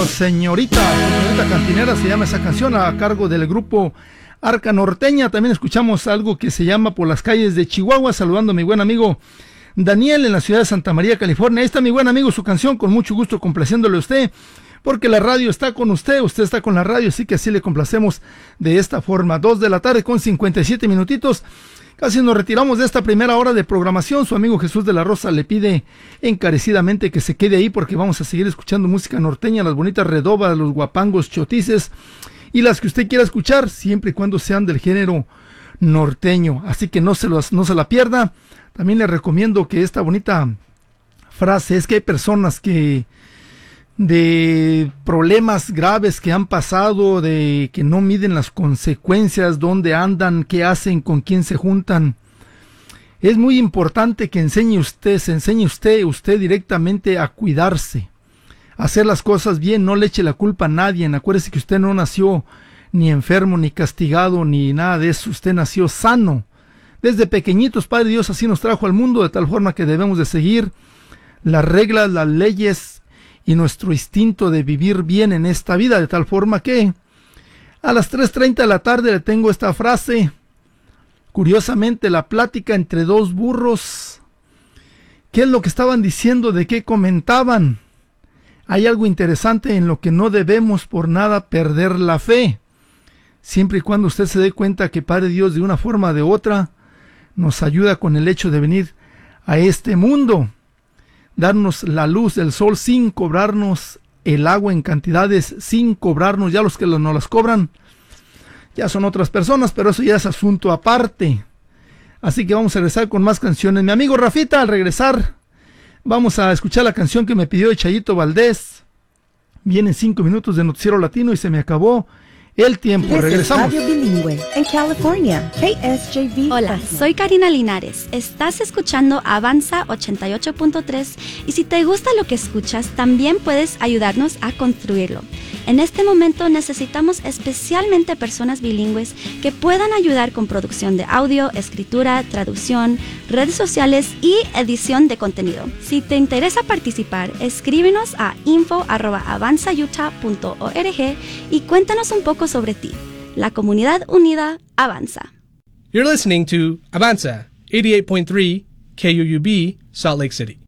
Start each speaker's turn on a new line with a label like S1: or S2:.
S1: Señorita Cantinera se llama esa canción, a cargo del grupo Arca Norteña. También escuchamos algo que se llama Por las calles de Chihuahua, saludando a mi buen amigo Daniel en la ciudad de Santa María, California. Ahí está mi buen amigo, su canción, con mucho gusto complaciéndole a usted, porque la radio está con usted, usted está con la radio, así que así le complacemos de esta forma. 2 de la tarde con 57 minutitos. Casi nos retiramos de esta primera hora de programación. Su amigo Jesús de la Rosa le pide encarecidamente que se quede ahí, porque vamos a seguir escuchando música norteña, las bonitas redobas, los guapangos, chotices y las que usted quiera escuchar, siempre y cuando sean del género norteño. Así que no se la pierda. También le recomiendo que esta bonita frase es que hay personas que de problemas graves que han pasado, de que no miden las consecuencias, dónde andan, qué hacen, con quién se juntan. Es muy importante que se enseñe usted directamente a cuidarse, a hacer las cosas bien, no le eche la culpa a nadie. Acuérdese que usted no nació ni enfermo, ni castigado, ni nada de eso. Usted nació sano. Desde pequeñitos, Padre Dios así nos trajo al mundo, de tal forma que debemos de seguir las reglas, las leyes y nuestro instinto de vivir bien en esta vida, de tal forma que a las 3:30 de la tarde le tengo esta frase. Curiosamente, la plática entre dos burros. ¿Qué es lo que estaban diciendo? ¿De qué comentaban? Hay algo interesante en lo que no debemos por nada perder la fe. Siempre y cuando usted se dé cuenta que Padre Dios de una forma o de otra nos ayuda con el hecho de venir a este mundo, darnos la luz del sol sin cobrarnos el agua en cantidades, sin cobrarnos. Ya los que nos las cobran ya son otras personas, pero eso ya es asunto aparte. Así que vamos a regresar con más canciones. Mi amigo Rafita, al regresar vamos a escuchar la canción que me pidió Chayito Valdés. Vienen 5 minutos de Noticiero Latino y se me acabó el tiempo. Regresamos.
S2: Radio Bilingüe en California, KSJV.
S3: Hola, soy Karina Linares. Estás escuchando Avanza 88.3 y si te gusta lo que escuchas, también puedes ayudarnos a construirlo. En este momento necesitamos especialmente personas bilingües que puedan ayudar con producción de audio, escritura, traducción, redes sociales y edición de contenido. Si te interesa participar, escríbenos a info@avanzautah.org y cuéntanos un poco sobre ti. La comunidad unida avanza.
S4: You're listening to Avanza 88.3 KUUB, Salt Lake City.